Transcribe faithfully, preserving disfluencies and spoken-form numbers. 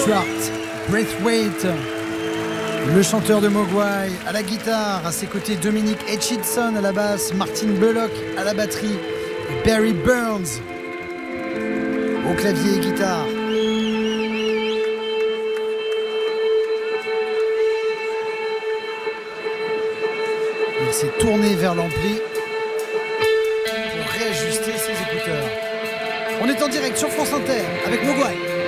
Stuart Braithwaite, le chanteur de Mogwai, à la guitare, à ses côtés Dominic Hutchinson à la basse, Martin Bullock à la batterie, et Barry Burns au clavier et guitare. Il s'est tourné vers l'ampli pour réajuster ses écouteurs. On est en direct sur France Inter avec Mogwai.